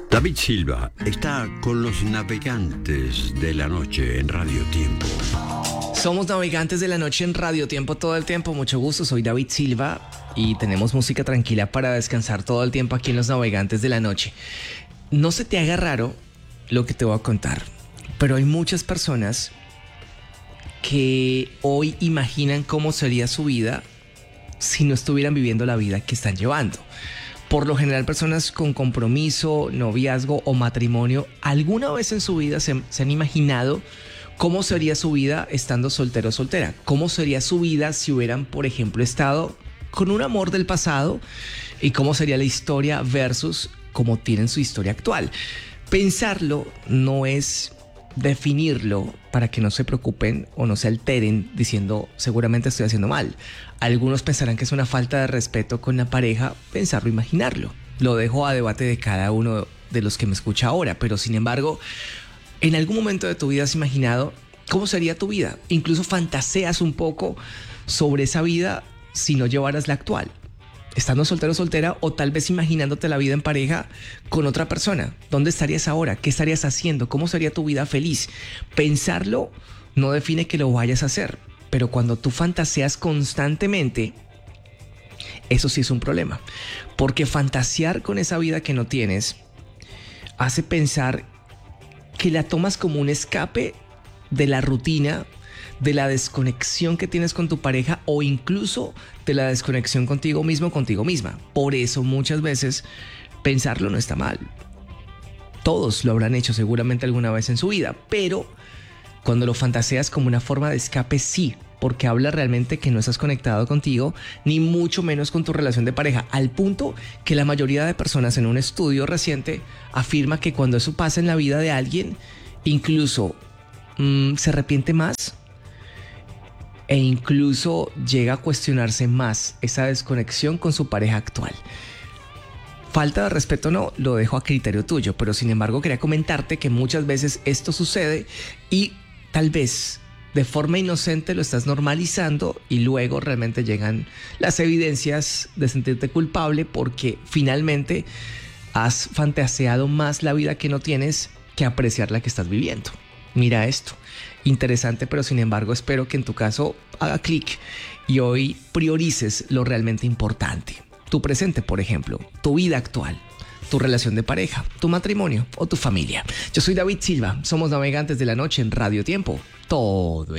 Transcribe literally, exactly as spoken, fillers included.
David Silva está con los navegantes de la noche en Radio Tiempo. Somos navegantes de la noche en Radio Tiempo todo el tiempo. Mucho gusto, soy David Silva y tenemos música tranquila para descansar todo el tiempo aquí en los navegantes de la noche. No se te haga raro lo que te voy a contar, pero hay muchas personas que hoy imaginan cómo sería su vida si no estuvieran viviendo la vida que están llevando. Por lo general, personas con compromiso, noviazgo o matrimonio, alguna vez en su vida se, se han imaginado cómo sería su vida estando soltero o soltera. Cómo sería su vida si hubieran, por ejemplo, estado con un amor del pasado, y cómo sería la historia versus cómo tienen su historia actual. Pensarlo no es definirlo para que no se preocupen o no se alteren diciendo seguramente estoy haciendo mal. Algunos pensarán que es una falta de respeto con la pareja pensarlo, imaginarlo. Lo dejo a debate de cada uno de los que me escucha ahora, pero sin embargo, en algún momento de tu vida has imaginado cómo sería tu vida. Incluso fantaseas un poco sobre esa vida si no llevaras la actual, estando soltero o soltera, o tal vez imaginándote la vida en pareja con otra persona. ¿Dónde estarías ahora? ¿Qué estarías haciendo? ¿Cómo sería tu vida feliz? Pensarlo no define que lo vayas a hacer, pero cuando tú fantaseas constantemente, eso sí es un problema, porque fantasear con esa vida que no tienes hace pensar que la tomas como un escape de la rutina, de la desconexión que tienes con tu pareja o incluso de la desconexión contigo mismo, contigo misma. Por eso muchas veces pensarlo no está mal. Todos lo habrán hecho seguramente alguna vez en su vida, pero cuando lo fantaseas como una forma de escape, sí, porque habla realmente que no estás conectado contigo, ni mucho menos con tu relación de pareja, al punto que la mayoría de personas en un estudio reciente afirma que cuando eso pasa en la vida de alguien, incluso mmm, se arrepiente más e incluso llega a cuestionarse más esa desconexión con su pareja actual. Falta de respeto no, lo dejo a criterio tuyo, pero sin embargo quería comentarte que muchas veces esto sucede y tal vez de forma inocente lo estás normalizando y luego realmente llegan las evidencias de sentirte culpable porque finalmente has fantaseado más la vida que no tienes que apreciar la que estás viviendo. Mira esto, interesante, pero sin embargo espero que en tu caso haga clic y hoy priorices lo realmente importante. Tu presente, por ejemplo, tu vida actual, tu relación de pareja, tu matrimonio o tu familia. Yo soy David Silva, somos navegantes de la noche en Radio Tiempo, todo el